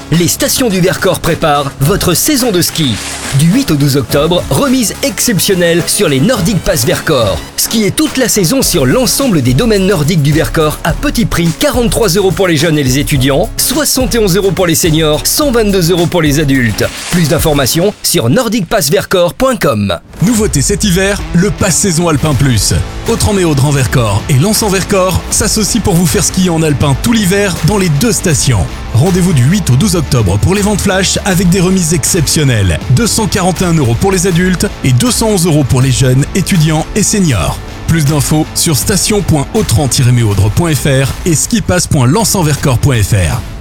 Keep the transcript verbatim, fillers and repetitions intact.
Les stations du Vercors préparent votre saison de ski. Du huit au douze octobre, remise exceptionnelle sur les Nordic Pass Vercors. Skiez toute la saison sur l'ensemble des domaines nordiques du Vercors à petit prix, quarante-trois euros pour les jeunes et les étudiants, soixante et onze euros pour les seniors, cent vingt-deux euros pour les adultes. Plus d'informations sur nordic pass vercors point com. Nouveauté cet hiver, le Pass Saison Alpin Plus. Autran-Méaudre en Vercors et Lens en Vercors s'associent pour vous faire skier en alpin tout l'hiver dans les deux stations. Rendez-vous du huit au douze octobre pour les ventes flash avec des remises exceptionnelles. deux cent quarante et un euros pour les adultes et deux cent onze euros pour les jeunes, étudiants et seniors. Plus d'infos sur station point autran tiret méaudre point f r et skipass point lens en vercors point f r.